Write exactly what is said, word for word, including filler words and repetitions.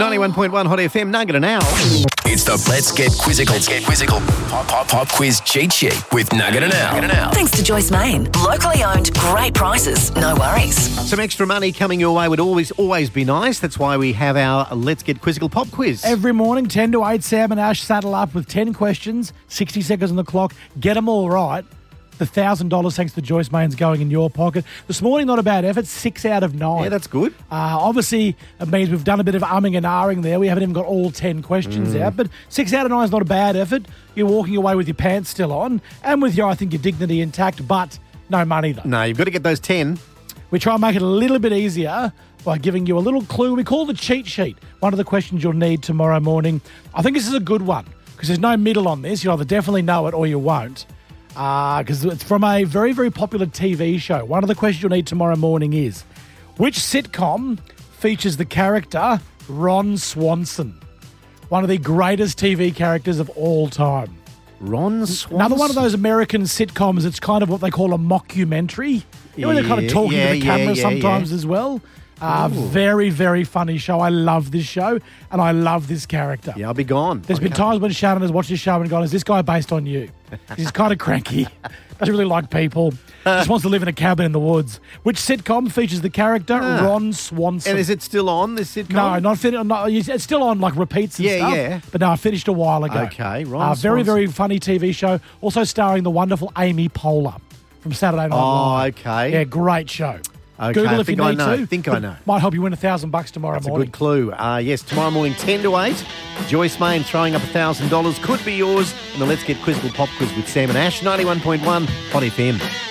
ninety-one point one Hot F M, Nugget and Al. It's the Let's Get Quizzical. Let's Get Quizzical. Pop, pop, pop quiz cheat sheet with Nugget and Al. Nugget and Al. Thanks to Joyce Main. Locally owned, great prices, no worries. Some extra money coming your way would always, always be nice. That's why we have our Let's Get Quizzical pop quiz. Every morning, ten to eight, Sam and Ash saddle up with ten questions, sixty seconds on the clock. Get them all right. The one thousand dollars thanks to Joyce Main's going in your pocket. This morning, not a bad effort, six out of nine. Yeah, that's good. Uh, obviously, it means we've done a bit of umming and ahhing there. We haven't even got all ten questions Mm. out, but six out of nine is not a bad effort. You're walking away with your pants still on and with your, I think, your dignity intact, but no money though. No, you've got to get those ten. We try and make it a little bit easier by giving you a little clue. We call the cheat sheet. One of the questions you'll need tomorrow morning. I think this is a good one because there's no middle on this. You'll either definitely know it or you won't. Because uh, it's from a very, very popular T V show. One of the questions you'll need tomorrow morning is, which sitcom features the character Ron Swanson? One of the greatest T V characters of all time. Ron Swanson? Another one of those American sitcoms, it's kind of what they call a mockumentary. You know, when they're kind of Yeah, talking yeah, to the camera yeah, yeah, sometimes yeah. as well. Uh, very, very funny show. I love this show, and I love this character. Yeah, I'll be gone. There's been Okay. times when Shannon has watched this show and gone, is this guy based on you? He's kind of cranky, doesn't really like people, just wants to live in a cabin in the woods. Which sitcom features the character Ah. Ron Swanson? And is it still on, this sitcom? No, not fin- not, it's still on like repeats and Yeah, stuff. yeah. But no, I finished a while ago. Okay, Ron uh, Very, Swanson. very funny T V show. Also starring the wonderful Amy Poehler from Saturday Night Oh, Live. okay. Yeah, great show. Okay, Google I if think you I need know. to. think I know. Might help you win a thousand bucks tomorrow That's a morning. good clue. Uh, yes, tomorrow morning, ten to eight. Joyce Main throwing up one thousand dollars. Could be yours in the Let's Get Quizzical Pop Quiz with Sam and Ash. ninety-one point one Hot F M.